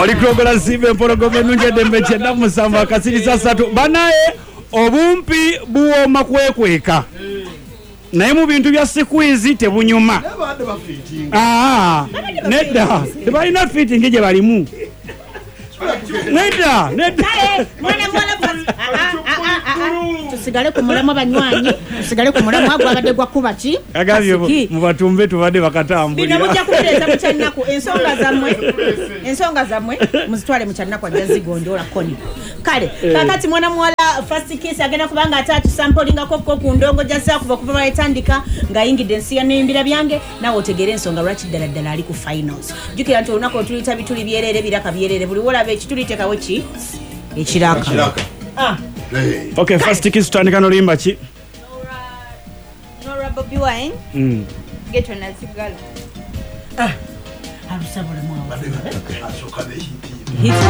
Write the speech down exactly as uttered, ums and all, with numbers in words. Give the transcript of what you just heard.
oli krogola sibe mpologome nunje dembe chenda musamba kasiri sasatu banaye obumpi buwoma kwekweka naye mu bintu bya squeeze tebunyuma ah nedda tebalina fitting gye balimu nedda nedda mwana mwana tusigale ku mulamu abanywanyi tusigale ku mulamu agwa abadde gwa kuba ki agabyo mu batumbe tubadde bakatambulira bino mujja kutereeza mu kyannaku ensonga zammwe ensonga zammwe muzitwale mu kyannaku ajja zigonjoola koni kale kakati mwana muwala first kiss agenda kubanga atatu samplinga kokko ku ndongo jasa kuva kuva bayitandika ngayingidde ensi yaneyimbira byange nawe otegere ensonga lwaki ddala ddala ali ku finals jukira nti olunaku otulita bituli byerere biraka byerere buli wolabe ekitulitekawo ki ekiraka ah okay first kiss tutandika n'oluyimba ki Nora Bobby Wine mm Geto na Zigalo ah alusabula mwa Asoka ne hiti